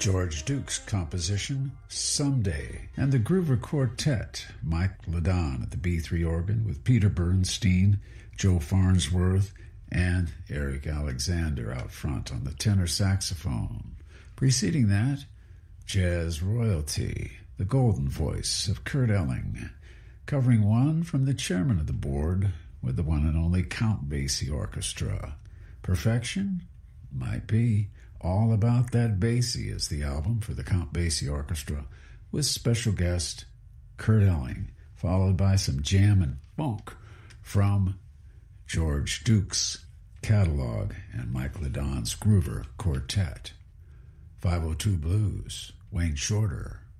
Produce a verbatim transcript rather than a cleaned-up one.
George Duke's composition, Someday, and the Groover Quartet, Mike Ladon at the B three organ with Peter Bernstein, Joe Farnsworth, and Eric Alexander out front on the tenor saxophone. Preceding that, Jazz Royalty, the golden voice of Kurt Elling, covering one from the chairman of the board with the one and only Count Basie Orchestra. Perfection? Might be. All About That Basie is the album for the Count Basie Orchestra, with special guest Kurt Elling, followed by some jam and funk from George Duke's catalog and Mike Ladon's Groover Quartet. five oh two Blues, Wayne Shorter.